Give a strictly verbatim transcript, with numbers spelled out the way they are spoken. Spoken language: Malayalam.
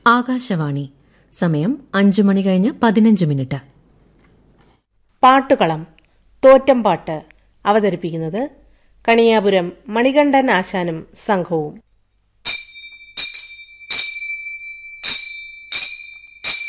ആകാശവാണി. സമയം അഞ്ചു മണി കഴിഞ്ഞ് പതിനഞ്ച് മിനിറ്റ്. പാട്ടുകളം തോറ്റംപാട്ട് അവതരിപ്പിക്കുന്നത് കണിയാപുരം മണികണ്ഠൻ ആശാനും സംഘവും.